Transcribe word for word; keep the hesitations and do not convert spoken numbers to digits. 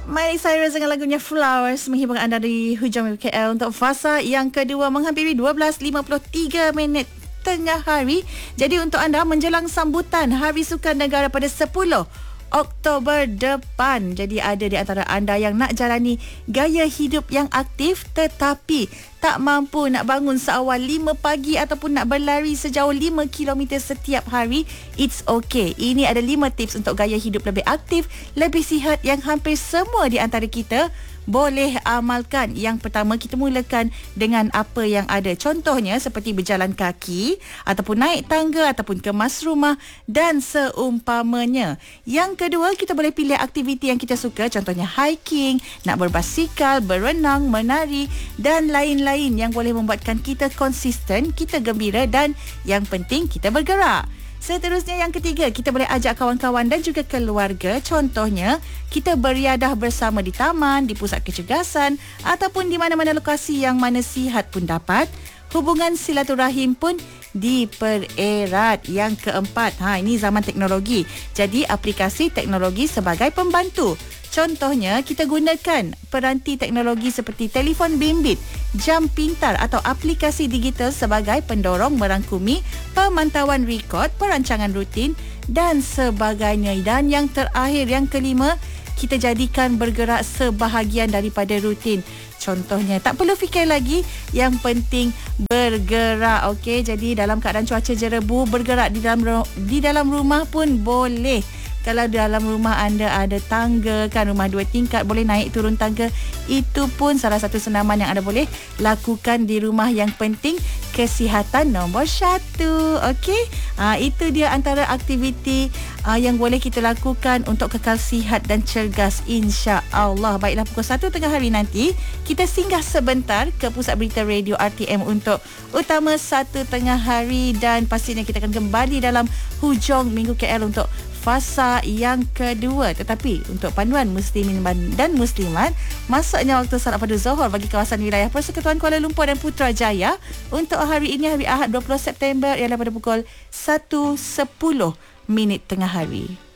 Miley Cyrus dengan lagunya Flowers menghibur anda dari hujung K L untuk fasa yang kedua menghampiri dua belas lima puluh tiga minit tengah hari. Jadi untuk anda menjelang sambutan Hari Sukan Negara pada sepuluh Oktober depan. Jadi ada di antara anda yang nak jalani gaya hidup yang aktif tetapi tak mampu nak bangun seawal lima pagi ataupun nak berlari sejauh lima kilometer setiap hari. It's okay. Ini ada lima tips untuk gaya hidup lebih aktif, lebih sihat yang hampir semua di antara kita boleh amalkan. Yang pertama, kita mulakan dengan apa yang ada. Contohnya seperti berjalan kaki ataupun naik tangga ataupun kemas rumah dan seumpamanya. Yang kedua, kita boleh pilih aktiviti yang kita suka. Contohnya hiking, nak berbasikal, berenang, menari dan lain-lain yang boleh membuatkan kita konsisten, kita gembira dan yang penting kita bergerak. Seterusnya yang ketiga, kita boleh ajak kawan-kawan dan juga keluarga. Contohnya, kita beriadah bersama di taman, di pusat kecergasan ataupun di mana-mana lokasi yang mana sihat pun dapat. Hubungan silaturahim pun dipererat. Yang keempat, ha ini zaman teknologi. Jadi aplikasi teknologi sebagai pembantu. Contohnya, kita gunakan peranti teknologi seperti telefon bimbit, jam pintar atau aplikasi digital sebagai pendorong merangkumi pemantauan rekod, perancangan rutin dan sebagainya. Dan yang terakhir, yang kelima, kita jadikan bergerak sebahagian daripada rutin. Contohnya, tak perlu fikir lagi, yang penting bergerak. Okey, jadi dalam keadaan cuaca jerebu, bergerak di dalam di dalam rumah pun boleh. Kalau dalam rumah anda ada tangga, kan rumah dua tingkat, boleh naik turun tangga. Itu pun salah satu senaman yang anda boleh lakukan di rumah. Yang penting kesihatan nombor satu. Okey, ha, itu dia antara aktiviti uh, yang boleh kita lakukan untuk kekal sihat dan cergas, insya-Allah. Baiklah, pukul satu tengah hari nanti kita singgah sebentar ke Pusat Berita Radio R T M untuk utama satu tengah hari dan pastinya kita akan kembali dalam hujung minggu K L untuk fasa yang kedua. Tetapi untuk panduan muslimin dan muslimat, masuknya waktu salat pada Zuhur bagi kawasan wilayah Persekutuan Kuala Lumpur dan Putrajaya untuk hari ini, hari Ahad dua puluh September, ialah pada pukul satu sepuluh minit tengah hari.